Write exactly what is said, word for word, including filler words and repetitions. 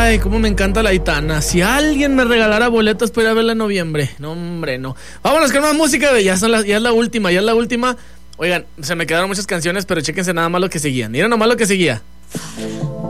Ay, cómo me encanta la Aitana. Si alguien me regalara boletos para ir a verla en noviembre. No, hombre, no. Vámonos con más música. Ya, son las, ya es la última, ya es la última. Oigan, se me quedaron muchas canciones, pero chéquense nada más lo que seguía. Miren nomás lo que seguía.